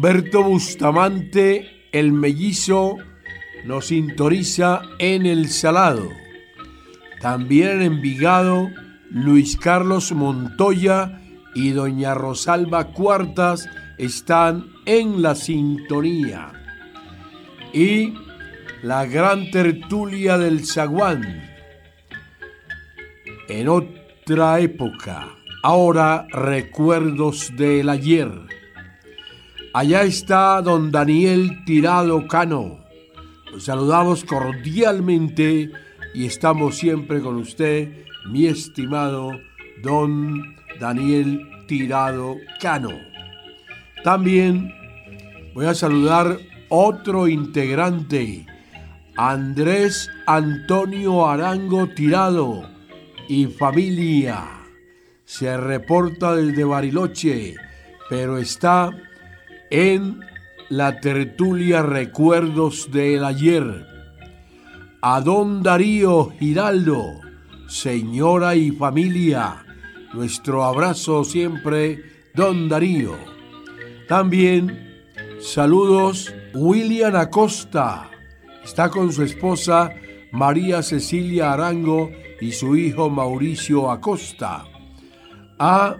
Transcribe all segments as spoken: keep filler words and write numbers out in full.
Berto Bustamante, el mellizo, nos sintoniza en El Salado. También en Envigado, Luis Carlos Montoya y doña Rosalba Cuartas están en la sintonía. Y la gran tertulia del Zaguán, en otra época, ahora recuerdos del ayer. Allá está don Daniel Tirado Cano. Los saludamos cordialmente y estamos siempre con usted, mi estimado don Daniel Tirado Cano. También voy a saludar otro integrante, Andrés Antonio Arango Tirado y familia. Se reporta desde Bariloche, pero está en la tertulia Recuerdos del Ayer. A don Darío Giraldo, señora y familia, nuestro abrazo siempre, don Darío. También saludos William Acosta, está con su esposa María Cecilia Arango y su hijo Mauricio Acosta. A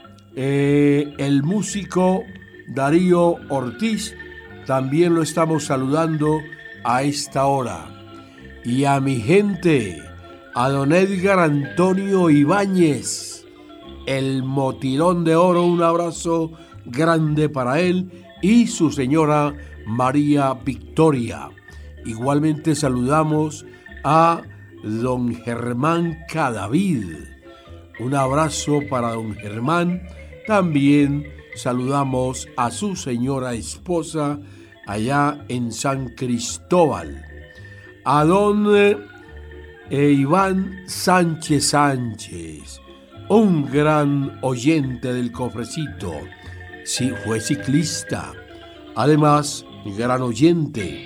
eh, el músico Darío Ortiz, también lo estamos saludando a esta hora. Y a mi gente, a don Edgar Antonio Ibáñez, el motilón de oro, un abrazo grande para él y su señora María Victoria. Igualmente saludamos a don Germán Cadavid. Un abrazo para don Germán. También saludamos a su señora esposa allá en San Cristóbal. A don eh, Iván Sánchez Sánchez, un gran oyente del Cofrecito. Sí, fue ciclista, además gran oyente.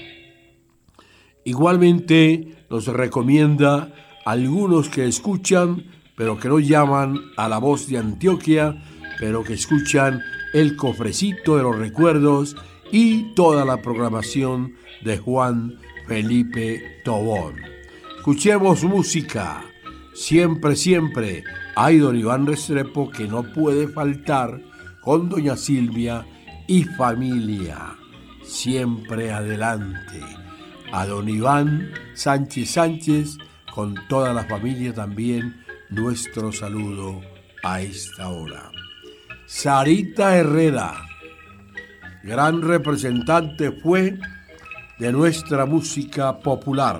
Igualmente nos recomienda a algunos que escuchan, pero que no llaman a La Voz de Antioquia, pero que escuchan el Cofrecito de los Recuerdos y toda la programación de Juan Felipe Tobón. Escuchemos música, siempre, siempre. Hay don Iván Restrepo, que no puede faltar, con doña Silvia y familia. Siempre adelante. A don Iván Sánchez Sánchez, con toda la familia también, nuestro saludo a esta hora. Sarita Herrera, gran representante fue de nuestra música popular.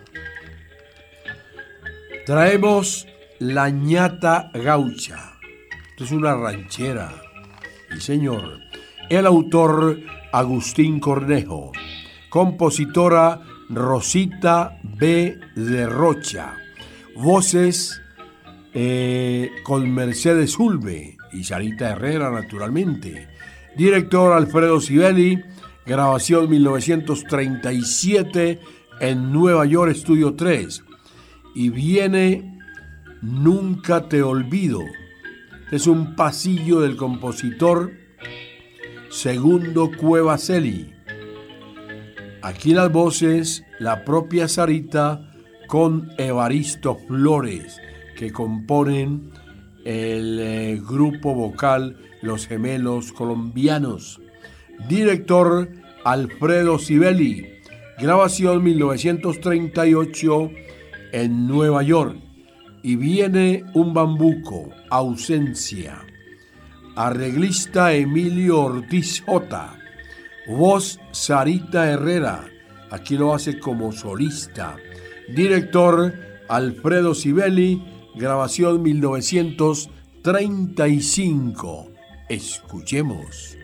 Traemos La Ñata Gaucha. Esto es una ranchera. Sí, señor. El autor Agustín Cornejo. Compositora Rosita B. de Rocha. Voces eh, con Mercedes Ulve y Sarita Herrera, naturalmente. Director Alfredo Sibeli. Grabación mil novecientos treinta y siete en Nueva York, Estudio tres. Y viene Nunca te olvido. Es un pasillo del compositor Segundo Cuevaceli. Aquí las voces, la propia Sarita con Evaristo Flores, que componen el eh, grupo vocal Los Gemelos Colombianos. Director Alfredo Sibeli. Grabación mil novecientos treinta y ocho en Nueva York. Y viene un bambuco, Ausencia. Arreglista Emilio Ortiz J. Voz Sarita Herrera. Aquí lo hace como solista. Director Alfredo Sibeli. Grabación mil novecientos treinta y cinco. Escuchemos.